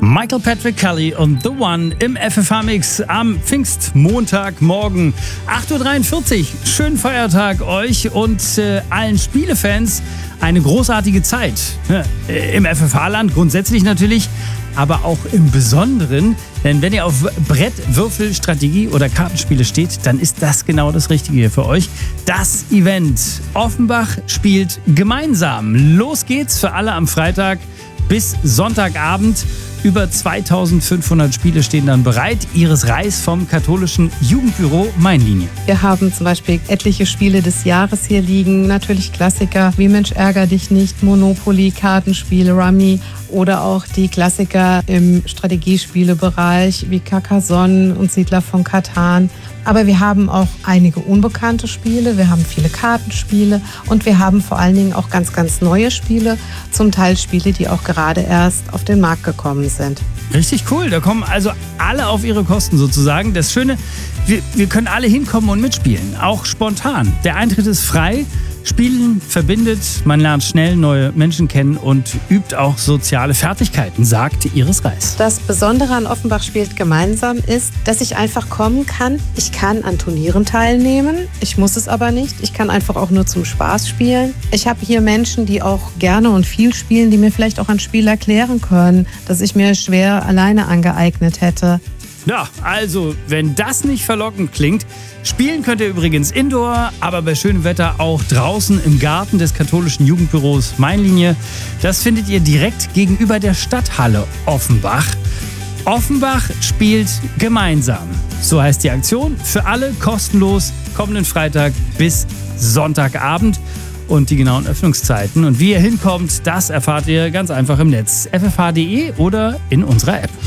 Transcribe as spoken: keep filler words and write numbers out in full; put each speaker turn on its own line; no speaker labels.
Michael Patrick Kelly und The One im F F H-Mix am Pfingstmontagmorgen. acht Uhr dreiundvierzig. Schönen Feiertag euch und äh, allen Spielefans. Eine großartige Zeit. Ja, im F F H-Land grundsätzlich natürlich, aber auch im Besonderen. Denn wenn ihr auf Brett, Würfel, Strategie oder Kartenspiele steht, dann ist das genau das Richtige hier für euch. Das Event Offenbach spielt gemeinsam. Los geht's für alle am Freitag bis Sonntagabend. Über zweitausendfünfhundert Spiele stehen dann bereit. Iris Reis vom katholischen Jugendbüro Mainlinie.
Wir haben zum Beispiel etliche Spiele des Jahres hier liegen. Natürlich Klassiker wie Mensch ärger dich nicht, Monopoly, Kartenspiele, Rummy oder auch die Klassiker im Strategiespielebereich wie Carcassonne und Siedler von Catan. Aber wir haben auch einige unbekannte Spiele, wir haben viele Kartenspiele und wir haben vor allen Dingen auch ganz, ganz neue Spiele, zum Teil Spiele, die auch gerade erst auf den Markt gekommen sind.
Richtig cool, da kommen also alle auf ihre Kosten sozusagen. Das Schöne, wir, wir können alle hinkommen und mitspielen, auch spontan. Der Eintritt ist frei. Spielen verbindet, man lernt schnell neue Menschen kennen und übt auch soziale Fertigkeiten, sagt Iris Reis.
Das Besondere an Offenbach spielt gemeinsam ist, dass ich einfach kommen kann. Ich kann an Turnieren teilnehmen, ich muss es aber nicht. Ich kann einfach auch nur zum Spaß spielen. Ich habe hier Menschen, die auch gerne und viel spielen, die mir vielleicht auch ein Spiel erklären können, das ich mir schwer alleine angeeignet hätte.
Ja, also, wenn das nicht verlockend klingt, spielen könnt ihr übrigens indoor, aber bei schönem Wetter auch draußen im Garten des katholischen Jugendbüros Mainlinie. Das findet ihr direkt gegenüber der Stadthalle Offenbach. Offenbach spielt gemeinsam. So heißt die Aktion. Für alle kostenlos kommenden Freitag bis Sonntagabend. Und die genauen Öffnungszeiten und wie ihr hinkommt, das erfahrt ihr ganz einfach im Netz f f h punkt d e oder in unserer App.